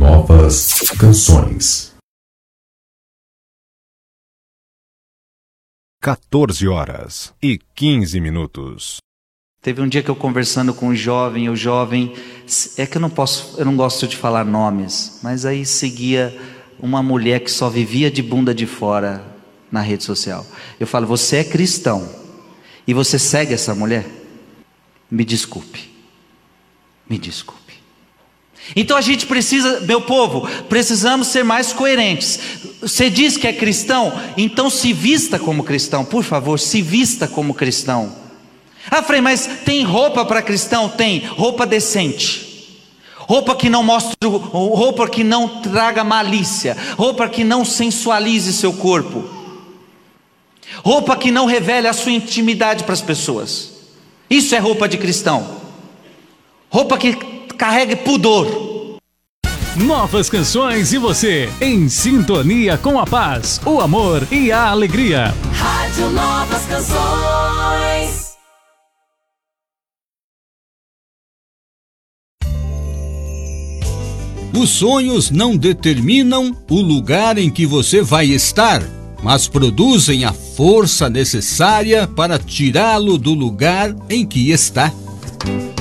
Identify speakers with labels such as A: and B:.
A: Novas canções.
B: 14h15.
C: Teve um dia que eu conversando com um jovem, o jovem, é que eu não gosto de falar nomes, mas aí seguia uma mulher que só vivia de bunda de fora na rede social. Eu falo, você é cristão e você segue essa mulher? Me desculpe. Então a gente precisa, meu povo, precisamos ser mais coerentes. Você diz que é cristão, então se vista como cristão, por favor, se vista como cristão. Ah, Frei, mas tem roupa para cristão? Tem, roupa decente, roupa que não mostre, roupa que não traga malícia, roupa que não sensualize seu corpo, roupa que não revele a sua intimidade para as pessoas. Isso é roupa de cristão, roupa que carregue pudor.
D: Novas canções e você em sintonia com a paz, o amor e a alegria.
E: Rádio Novas Canções.
F: Os sonhos não determinam o lugar em que você vai estar, mas produzem a força necessária para tirá-lo do lugar em que está.